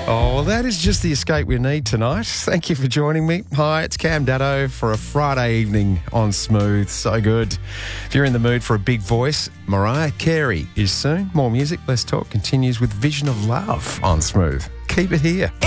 Oh, well, that is just the escape we need tonight. Thank you for joining me. Hi, it's Cam Daddo for a Friday evening on Smooth. So good. If you're in the mood for a big voice, Mariah Carey is soon. More music, less talk continues with Vision of Love on Smooth. Keep it here.